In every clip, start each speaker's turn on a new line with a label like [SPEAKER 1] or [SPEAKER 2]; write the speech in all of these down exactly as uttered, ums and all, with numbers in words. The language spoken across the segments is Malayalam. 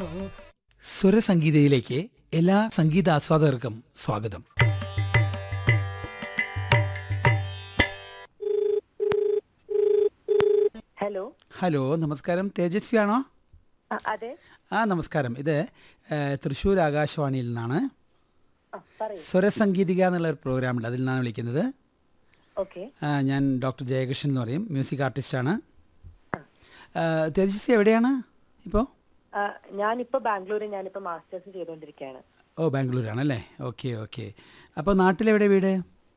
[SPEAKER 1] സ്വരസംഗീതയിലേക്ക് എല്ലാ സംഗീത ആസ്വാദകർക്കും സ്വാഗതം.
[SPEAKER 2] ഹലോ
[SPEAKER 1] ഹലോ, നമസ്കാരം. തേജസ്വി ആണോ?
[SPEAKER 2] അ- അതെ
[SPEAKER 1] ആ നമസ്കാരം. ഇത് ഏഹ്, തൃശ്ശൂർ ആകാശവാണിയിൽ നിന്നാണ്.
[SPEAKER 2] ആ, പറയൂ.
[SPEAKER 1] സ്വരസംഗീതിക എന്നുള്ള ഒരു പ്രോഗ്രാമുണ്ട്, അതിൽ നിന്നാണ് വിളിക്കുന്നത്.
[SPEAKER 2] ഓക്കെ.
[SPEAKER 1] ആ, ഞാൻ ഡോക്ടർ ജയകൃഷ്ണൻ എന്ന് പറയും, മ്യൂസിക് ആർട്ടിസ്റ്റാണ്. തേജസ്വി എവിടെയാണ് ഇപ്പോൾ?
[SPEAKER 2] ആ, ഞാനിപ്പോ ബാംഗ്ലൂരിൽ ഞാനിപ്പോ മാസ്റ്റേഴ്സ് ചെയ്തുകൊണ്ടിരിക്കുകയാണ്.
[SPEAKER 1] ഓ, ബാംഗ്ലൂരാണല്ലേ. Okay okay. അപ്പോൾ നാട്ടിലെവിടെ വീട്?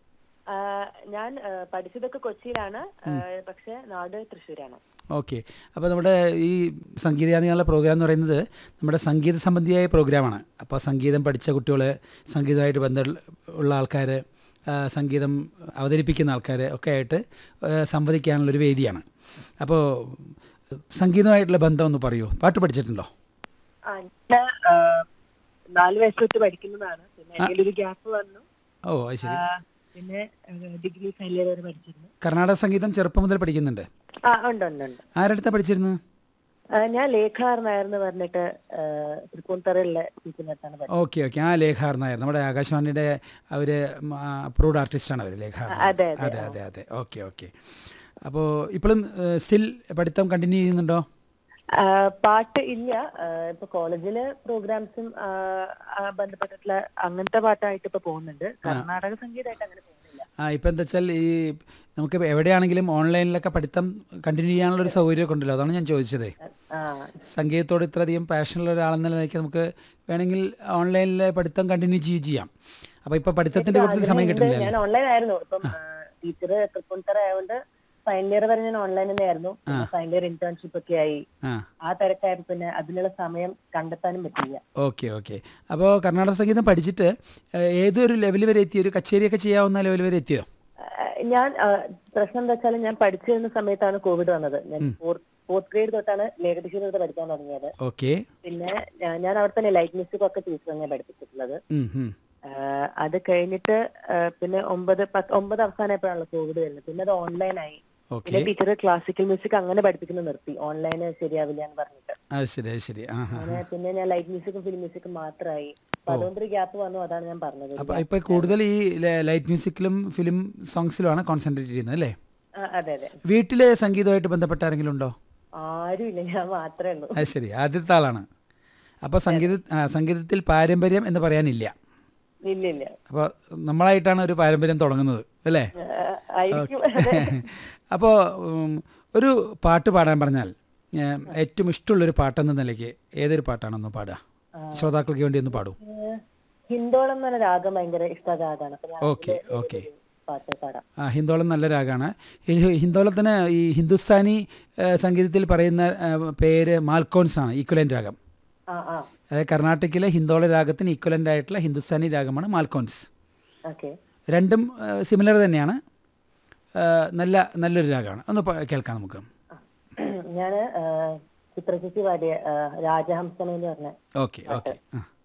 [SPEAKER 2] ആ, ഞാൻ ആ, പഠിച്ചതൊക്കെ കൊച്ചിയിലാണ്, ആ, പക്ഷെ നാട് തൃശ്ശൂരാണ്.
[SPEAKER 1] ഓക്കെ. അപ്പോൾ നമ്മുടെ ഈ സംഗീതയാനുള്ള പ്രോഗ്രാം എന്ന് പറയുന്നത് നമ്മുടെ സംഗീത സംബന്ധിയായ പ്രോഗ്രാമാണ്. അപ്പോൾ സംഗീതം പഠിച്ച കുട്ടികൾ, സംഗീതമായിട്ട് ബന്ധം ഉള്ള ആൾക്കാർ, സംഗീതം അവതരിപ്പിക്കുന്ന ആൾക്കാർ ഒക്കെ ആയിട്ട് ആ, സംവദിക്കാനുള്ളൊരു വേദിയാണ്. അപ്പോൾ സംഗീതമായിട്ടുള്ള ബന്ധം ഒന്ന് പറയൂ. പാട്ട് പഠിച്ചിട്ടുണ്ടോ?
[SPEAKER 2] ആ, ഞാൻ ആ, നാല് വയസ്സ് തൊട്ട് പഠിക്കുന്നതാണ്. പിന്നെ എൻ്റെ ഒരു ഗ്യാപ്പ് വന്നു.
[SPEAKER 1] ഓ, അത് ശരി.
[SPEAKER 2] ആ, പിന്നെ ഡിഗ്രി ഫൈനൽ ഇയർ വരെ പഠിച്ചിരുന്നു.
[SPEAKER 1] കർണാടക സംഗീതം ചെറുപ്പം മുതൽ പഠിക്കുന്നുണ്ട്?
[SPEAKER 2] ആ, ഉണ്ട് ഉണ്ട് ഉണ്ട്.
[SPEAKER 1] ആരടുത്താണ് പഠിച്ചിരുന്നത്?
[SPEAKER 2] ആ, ഞാൻ ലേഖാർ നായർ എന്ന് പറഞ്ഞിട്ട് ആ, തൃപ്പൂണിത്തറയിലെ ടീച്ചറിനടുത്താണ് പഠിച്ചത്.
[SPEAKER 1] Okay okay. ആ ലേഖാർ നായർ നമ്മുടെ ആകാശവാണിയുടെ അവർ അപ്രൂവ്ഡ് ആർട്ടിസ്റ്റാണ് അവർ, ലേഖാർ നായർ.
[SPEAKER 2] അതെ
[SPEAKER 1] അതെ
[SPEAKER 2] അതെ
[SPEAKER 1] അതെ അതെ. Okay okay. അപ്പോൾ ഇപ്പോഴും സ്റ്റിൽ പഠിത്തം കണ്ടിന്യൂ ചെയ്യുന്നുണ്ടോ?
[SPEAKER 2] ആ, പാട്ട് ഇല്ല. ആ, ഇപ്പൊ കോളേജില് പ്രോഗ്രാംസും ആ, ആ, ബന്ധപ്പെട്ടിട്ടുള്ള അങ്ങനത്തെ പാട്ടായിട്ട് ഇപ്പൊ പോകുന്നുണ്ട്. കർണാടക സംഗീതമായിട്ട് അങ്ങനെ പോകുന്നില്ല.
[SPEAKER 1] ആ, ഇപ്പം എന്താ വെച്ചാൽ ഈ നമുക്ക് എവിടെയാണെങ്കിലും ഓൺലൈനിലൊക്കെ പഠിത്തം കണ്ടിന്യൂ ചെയ്യാനുള്ളൊരു സൗകര്യമൊക്കെ ഉണ്ടല്ലോ, അതാണ് ഞാൻ ചോദിച്ചത്.
[SPEAKER 2] ആ,
[SPEAKER 1] സംഗീതത്തോട് ഇത്രയധികം പാഷനുള്ള ഒരാളെന്ന നിലയ്ക്ക് നമുക്ക് വേണമെങ്കിൽ ഓൺലൈനിലെ പഠിത്തം കണ്ടിന്യൂ ചെയ്യുകയും ചെയ്യാം. അപ്പോൾ ഇപ്പോൾ പഠിത്തത്തിൻ്റെ കൂടുതൽ സമയം
[SPEAKER 2] ഉണ്ട്.
[SPEAKER 1] കിട്ടുന്നില്ല.
[SPEAKER 2] ഞാൻ ഓൺലൈൻ ആയിരുന്നു. ഇപ്പം ടീച്ചർ തൃപ്പൂണിത്തറ ആയതുകൊണ്ട് ഫൈനൽ ഇയർ വരെ ഞാൻ ഓൺലൈൻ തന്നെ ആയിരുന്നു. ഫൈനൽ ഇയർ ഇന്റേൺഷിപ്പ് ഒക്കെ ആയി.
[SPEAKER 1] ആ
[SPEAKER 2] ആ തിരക്കായിരുന്നു. പിന്നെ അതിനുള്ള സമയം കണ്ടെത്താനും പറ്റില്ല.
[SPEAKER 1] Okay okay. അപ്പോൾ കർണാടക സംഗീതം പഠിച്ചിട്ട് ഏഹ്, ഏതൊരു ലെവൽ വരെ എത്തിയോ? ഒരു കച്ചേരിയൊക്കെ ചെയ്യാവുന്ന ലെവൽ വരെ എത്തിയോ?
[SPEAKER 2] ആ, ഞാൻ ആ, പ്രശ്നം എന്താ വെച്ചാൽ ഞാൻ പഠിച്ചിരുന്ന സമയത്താണ് കോവിഡ് വന്നത്. ഞാൻ ഫോർത്ത് ഗ്രേഡ് തൊട്ടാണ് ലേഖകശീലം എടുത്ത് പഠിക്കാൻ തുടങ്ങിയത്.
[SPEAKER 1] ഓക്കെ.
[SPEAKER 2] പിന്നെ ഞാൻ ഞാൻ അവിടെ തന്നെ ലൈറ്റ് മ്യൂസിക് ഒക്കെ ടീച്ചർ ഞാൻ പഠിപ്പിച്ചിട്ടുള്ളത്.
[SPEAKER 1] ഉം, ഉം.
[SPEAKER 2] ആ, അത് കഴിഞ്ഞിട്ട് ആ, പിന്നെ ഒമ്പത് പത്ത് ഒമ്പത് അവസാനമായപ്പോഴാണല്ലോ കോവിഡ് വരുന്നത്. പിന്നെ അത് ഓൺലൈനായി.
[SPEAKER 1] ഓക്കെ.
[SPEAKER 2] പിന്നെ ടീച്ചർ ക്ലാസിക്കൽ മ്യൂസിക് അങ്ങനെ പഠിപ്പിക്കുന്നത് നിർത്തി, ഓൺലൈന് ശരിയാവില്ല എന്ന് പറഞ്ഞിട്ട്.
[SPEAKER 1] അത് ശരി അത് ശരി. ആ ഹാ.
[SPEAKER 2] അങ്ങനെ പിന്നെ ഞാൻ ലൈറ്റ് മ്യൂസിക്കും ഫിലിം മ്യൂസിക്കും മാത്രമായി. അപ്പൊ അതുകൊണ്ടൊരു ഗ്യാപ്പ് വന്നു. അതാണ് ഞാൻ പറഞ്ഞത്.
[SPEAKER 1] അപ്പോൾ ഇപ്പോൾ കൂടുതൽ ഈ ലൈറ്റ് മ്യൂസിക്കിലും ഫിലിം സോങ്സിലുമാണ് കോൺസെൻട്രേറ്റ് ചെയ്യുന്നത് അല്ലേ?
[SPEAKER 2] ആ, അതെ അതെ.
[SPEAKER 1] വീട്ടിൽ സംഗീതമായിട്ട് ബന്ധപ്പെട്ട ആരെങ്കിലും ഉണ്ടോ?
[SPEAKER 2] ആരും ഇല്ല, ഞാൻ മാത്രമേ ഉള്ളൂ.
[SPEAKER 1] അത് ശരി, ആദ്യത്തെ ആളാണ്. അപ്പോൾ സംഗീത ആ, സംഗീതത്തിൽ പാരമ്പര്യം എന്ന് പറയാനില്ല.
[SPEAKER 2] ഇല്ല ഇല്ല.
[SPEAKER 1] അപ്പോൾ നമ്മളായിട്ടാണ് ഒരു പാരമ്പര്യം തുടങ്ങുന്നത് അല്ലേ?
[SPEAKER 2] ആ, ആയിരിക്കും.
[SPEAKER 1] അപ്പോൾ ഒരു പാട്ട് പാടാൻ പറഞ്ഞാൽ ഏം, ഏറ്റവും ഇഷ്ടമുള്ളൊരു പാട്ടെന്ന നിലയ്ക്ക് ഏതൊരു പാട്ടാണെന്ന് പാടുക? ശ്രോതാക്കൾക്ക് വേണ്ടി ഒന്ന് പാടൂ.
[SPEAKER 2] ഏഹ്, ഹിന്ദോളം എന്ന് പറഞ്ഞ രാഗം ഭയങ്കര ഇഷ്ട രാഗമാണ്. അപ്പൊ ഞാൻ
[SPEAKER 1] ഓക്കെ ഓക്കെ.
[SPEAKER 2] പാട്ട് പാടാം.
[SPEAKER 1] ആ, ഹിന്ദോളം നല്ല രാഗമാണ്. ഈ ഹിന്ദോളത്തിന് ഈ ഹിന്ദുസ്ഥാനി ഏ, സംഗീതത്തിൽ പറയുന്ന ഏ, പേര് മാൽക്കോൺസ് ആണ്, ഈക്വലൻ്റ് രാഗം.
[SPEAKER 2] ആ ആ
[SPEAKER 1] അതായത് കർണാടകയിലെ ഹിന്ദോള രാഗത്തിന് ഈക്വലൻ്റ് ആയിട്ടുള്ള ഹിന്ദുസ്ഥാനി രാഗമാണ് മാൽക്കോൺസ്.
[SPEAKER 2] ഓക്കെ.
[SPEAKER 1] രണ്ടും സിമിലർ തന്നെയാണ്. ഏ, നല്ല നല്ലൊരു രാഗമാണ്. ഒന്ന് പ- കേൾക്കാം നമുക്ക്.
[SPEAKER 2] ഞാന് ചിത്രചേച്ചി പാടിയ ആ, രാജഹംസനം എന്ന് പറഞ്ഞ
[SPEAKER 1] ഓക്കെ ഓക്കെ. ആ